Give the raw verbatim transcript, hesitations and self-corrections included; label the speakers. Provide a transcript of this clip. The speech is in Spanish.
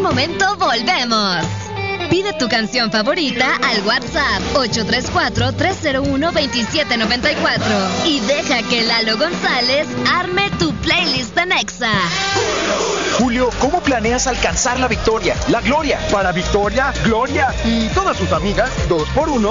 Speaker 1: un momento volvemos. Pide tu canción favorita al WhatsApp ocho tres cuatro, tres cero uno, dos siete nueve cuatro y deja que Lalo González arme tu playlist en Exa.
Speaker 2: Julio, ¿cómo planeas alcanzar la victoria, la gloria?
Speaker 3: Para Victoria, Gloria y todas sus amigas, dos por uno.